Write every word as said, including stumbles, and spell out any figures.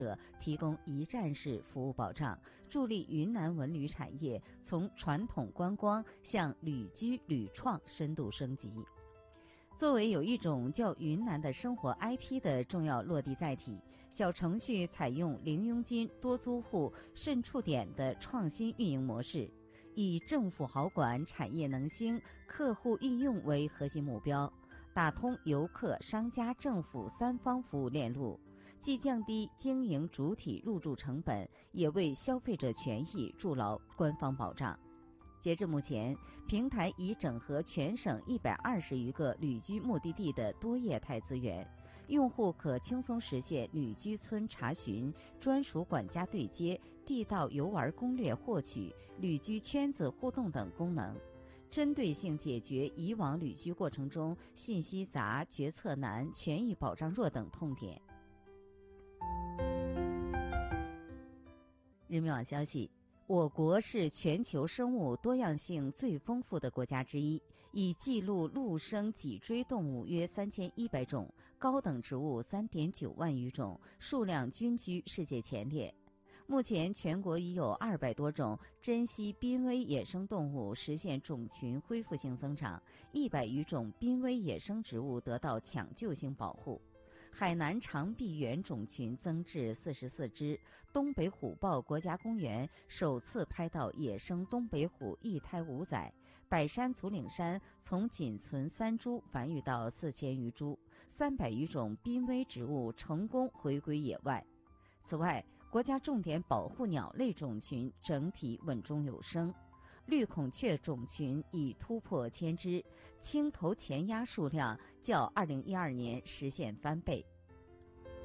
者提供一站式服务保障，助力云南文旅产业从传统观光向旅居旅创深度升级。作为有一种叫云南的生活 I P 的重要落地载体，小程序采用零佣金多租户渗触点的创新运营模式，以政府好管、产业能兴、客户易用为核心目标，打通游客、商家、政府三方服务链路，既降低经营主体入驻成本，也为消费者权益筑牢官方保障。截至目前，平台已整合全省一百二十余个旅居目的地的多业态资源，用户可轻松实现旅居村查询、专属管家对接、地道游玩攻略获取、旅居圈子互动等功能，针对性解决以往旅居过程中信息杂、决策难、权益保障弱等痛点。人民网消息，我国是全球生物多样性最丰富的国家之一，已记录陆生脊椎动物约三千一百种，高等植物三点九万余种，数量均居世界前列。目前，全国已有二百多种珍稀濒危野生动物实现种群恢复性增长，一百余种濒危野生植物得到抢救性保护。海南长臂猿种群增至四十四只，东北虎豹国家公园首次拍到野生东北虎一胎五载，百山祖岭山从仅存三株繁育到四千余株，三百余种濒危植物成功回归野外。此外，国家重点保护鸟类种群整体稳中有升，绿孔雀种群已突破千只，青头前鸦数量较二零一二年实现翻倍。